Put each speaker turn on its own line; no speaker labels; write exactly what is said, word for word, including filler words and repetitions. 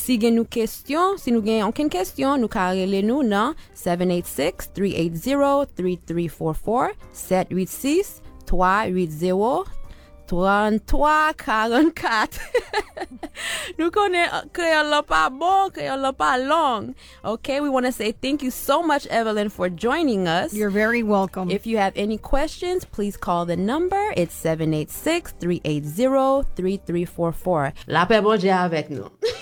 Si gen nou question, si nou gen anken question, nou ka rele nou nan seven eight six, three eight zero, three three four four, seven eight six, three eight zero, trente-trois quarante-quatre. Nous connaissons créole la pas bon, créole la pas long. Okay, we want to say thank you so much, Evelyn, for joining us.
You're very welcome.
If you have any questions, please call the number. It's seven eight six, three eight zero, three three four four.
La paix bon Dieu avec nous.